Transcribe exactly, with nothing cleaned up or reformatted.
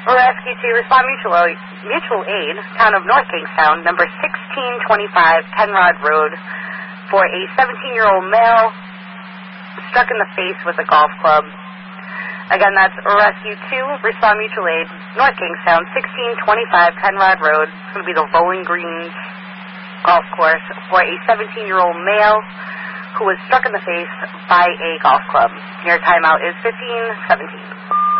Rescue two, respond mutual, mutual aid, town of North Kingstown, number sixteen twenty-five, Penrod Road, for a seventeen-year-old male struck in the face with a golf club. Again, that's Rescue two, respond mutual aid, North Kingstown, sixteen twenty-five, Penrod Road. It's going to be the Bowling Greens golf course for a seventeen-year-old male who was struck in the face by a golf club. Your timeout is fifteen seventeen.